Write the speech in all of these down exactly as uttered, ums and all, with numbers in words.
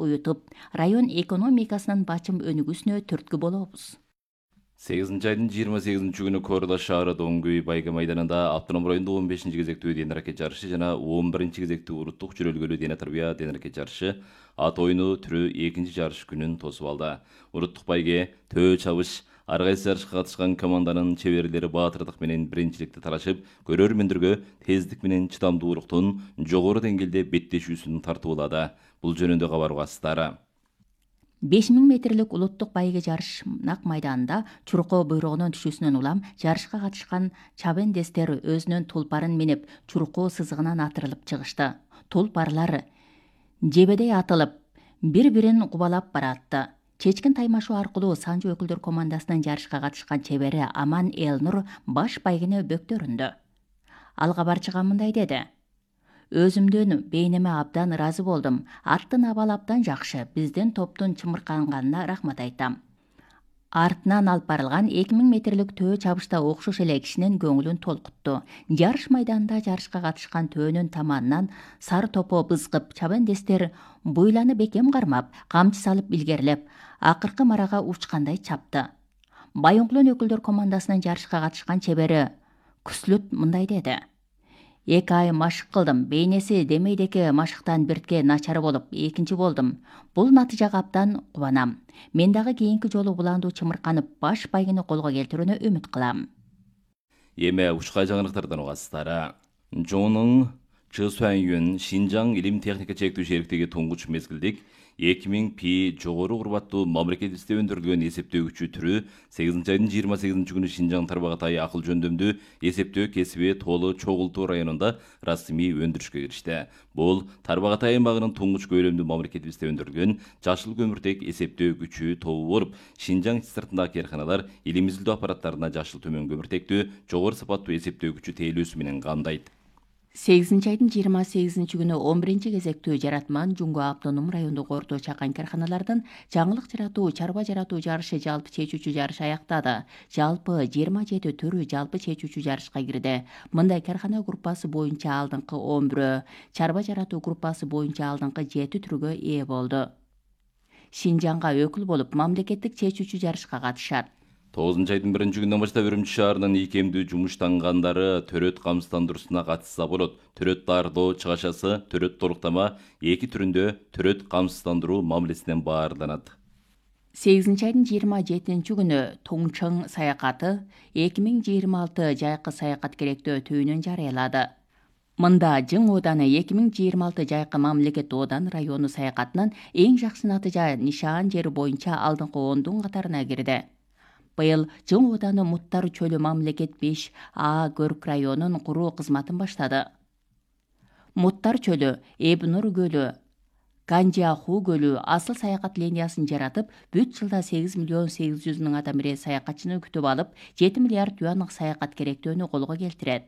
уютуп, район экономикасынын бачым өнүгүүсүнө түрткү болобуз. сегизинчи айдын жыйырма сегизинчи күнү Корла шаары Доңгүй Байга майданында автоном райондо он бешинчи кезектүү ден аракет жарышы жана он биринчи кезектүү улуттук жүрөлгөлүү дене тарбия ден аракет жарышы ат оюну түрү экинчи жарыш күнүн тосуп алды. Улуттук байге, төө чабыш, ар кайсы жарышка катышкан команданын чеберлери баатырдык менен биринчиликти талашып, көрөрмөндөргө тездик менен чыдамдуулуктун жогору деңгээлде беттешүүсүн тартуулады. Бул жөнүндө кабар угасыздар. беш миң метрлик улуттук байге жарыш нак майданында Чуркоо буйругунун түшүүсүнөн улам жарышка катышкан чабендестер өзүнүн тулпарын минип Чуркоо сызыгынан атырылып чыгышты. Тулпарлар жебедей атылып, бири-бирин кубалап баратты. Чечкин таймашуу аркылуу Санжы өкүлдөр командасынын жарышка катышкан чебери Аман Элнур баш байгене бөктөрүндү. Ал кабарчыга мындай деди: Өзүмдүн бейнеме абдан ыраазы болдум. Аттын абалы абдан жакшы. Биздин топтун чымырканганына рахмат айтам. Артынан алып барылган эки миң метрлик төө чабышта окшош эле кишинин көңүлүн толкутту. Жарыш майданында жарышка катышкан төөнүн таманынан сары топо бызгып, чабендестер буйланы бекем кармап, камчы салып илгерилеп, акыркы марага учкандай чапты. Байоңкулун өкүлдөр командасынын жарышка катышкан чебери Күслүт мындай деди: Эки ай машык кылдым. Бейнеси демейдеки машыктан биртке начар болуп, экинчи болдум. Бул натыйжага абдан кубанам. Мен дагы кийинки жолу буландуу чымырканып, баш байгени колго келтирүүнү үмүт кылам. Эме ушкай жаңылыктардан угасыздар. Жоонун Чысуанюн Шинжаң илим техника чектүү шериктиги туңгуч мезгилдик эки миң пи жогору урбаттуу мамлекетибизде өндүрүлгөн эсептөөгүчү түрү сегизинчи айдын жыйырма сегизинчи күнү Шинжаң Тарбагатай акыл жөндөмдүү эсептөө кесиби Тоолу Чогултуу районунда расмий өндүрүшкө киришти. Бул Тарбагатай аймагынын туңгуч көйлөмдүү мамлекетибизде өндүрүлгөн жашыл көмүртек эсептөө күчү тобу болуп, Шинжаң сыртындагы кээрканалар илим изилдөө аппараттарына жашыл төмөн көмүртектүү жогору сапаттуу эсептөө күчү тейлөөсү менен камдайт. сегизинчи айдын жыйырма сегизинчи күнү он биринчи кезектүү жаратман Жуңго автоном райондук орто чакан карханалардын жаңылык жаратуу, чарба жаратуу жарышы жалпы чечүүчү жарыш аяктады. Жалпы жыйырма жети түрү жалпы чечүүчү жарышка кирди. Мындай кархана группасы боюнча алдыңкы он бирөө, чарба жаратуу группасы боюнча алдыңкы жети түргө ээ болду. Шинжаңга өкүл болуп мамлекеттик чечүүчү жарышка катышат. тогузунчу айдын биринчи күнүнөн баштап Үрүмчү шаарынын ийкемдүү жумуштангандары төрөт камсыздандыруусуна катышса болот. Төрөт дардоо чыгашасы, төрөт толуктама эки түрүндө төрөт камсыздандыруу мамилесинен баарыланат. сегизинчи айдын жыйырма жетинчи күнү Тоңчоң саякаты эки миң жыйырма алты жайкы саякат керектөө түйүнүн жарыялады. Мында Жың ооданы эки миң жыйырма алты жайкы мамлекет оодан району саякатынан эң жакшы натыйжа нишаан жери боюнча алдыңкы ондун катарына кирди. Быйыл Жың ооданы Муттар чөлү мамлекет беш А көрк районун куруу кызматын баштады. Муттар чөлү, Эбнур көлү, Ганжаху көлү асыл саякат линиясын жаратып, бүт жылда сегиз миллион сегиз жүз миң адам бире саякатчыны күтүп алып, жети миллиард юанлык саякат керектөөнү колго келтирет.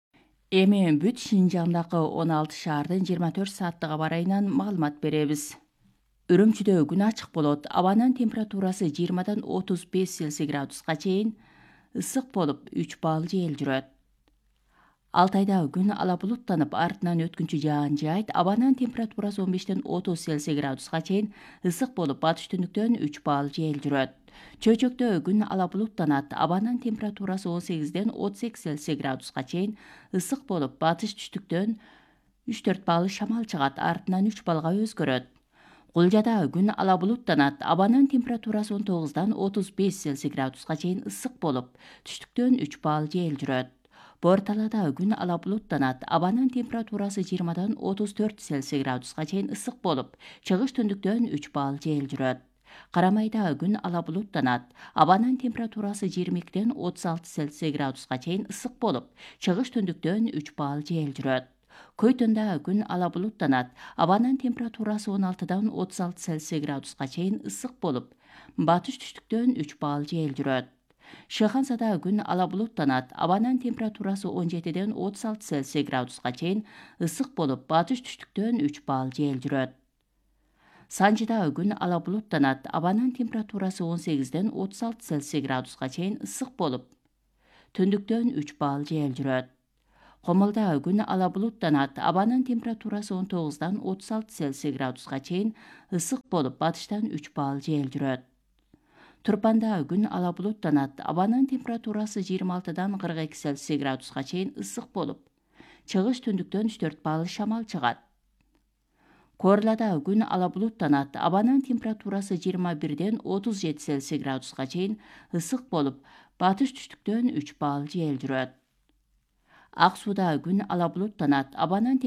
Эми бүт Шинжаңдагы он алты шаардын жыйырма төрт сааттык аба ырайынан маалымат беребиз. Үрүмчүдө күн ачык болот. Абанын температурасы жыйырмадан отуз беш Цельсий градуска чейин ысык болуп, үч балл жел жүрөт. Алтайда күн ала булуттанып, артынан өткүнчү жаан жаайт. Абанын температурасы он бештен отуз Цельсий градуска чейин ысык болуп, батыш түндүктөн үч балл жел жүрөт. Чөйчөктө күн ала булуттанат. Абанын температурасы он сегизден отуз эки Цельсий градуска чейин ысык болуп, батыш түштүктөн үч төрт балл шамал чыгат, артынан үч баллга өзгөрөт. Кулжада күн ала булуттанат. Абанын температурасы он тогуздан отуз беш Цельсий градуска чейин ысык болуп, түштүктөн үч балл жел жүрөт. Борталада күн ала булуттанат. Абанын температурасы жыйырмадан отуз төрт Цельсий градуска чейин ысык болуп, чыгыш түндүктөн үч балл жел жүрөт. Карамайда күн ала булуттанат. Абанын температурасы жыйырма экиден отуз алты Цельсий градуска чейин ысык болуп, чыгыш түндүктөн үч балл жел жүрөт. Көйтөндө күн ала булуттанат. Абанын температурасы он алтыдан отуз алты Цельсий градуска чейин ысык болуп, батыш түштүктөн үч балл жел жүрөт. Шыхансада күн ала булуттанат. Абанын температурасы он жетиден отуз алты Цельсий градуска чейин ысык болуп, батыш түштүктөн үч балл жел жүрөт. Санжыда күн ала булуттанат. Абанын температурасы он сегизден отуз алты Цельсий градуска чейин ысык болуп, түндүктөн үч балл жел жүрөт. Комулда күн ала булуттанат. Абанын температурасы он тогуздан отуз алты Цельсий градуска чейин ысык болуп, батыштан үч балл жел жүрөт. Турпанда күн ала булуттанат. Абанын температурасы жыйырма алтыдан кырк эки Цельсий градуска чейин ысык болуп, чыгыш түндүктөн үч төрт балл шамал чыгат. Корлада күн ала булуттанат. Абанын температурасы жыйырма бирден отуз жети Цельсий градуска чейин ысык болуп, батыш түштүктөн үч балл жел жүрөт. Ак сууда күн ала булуттанат. Абанын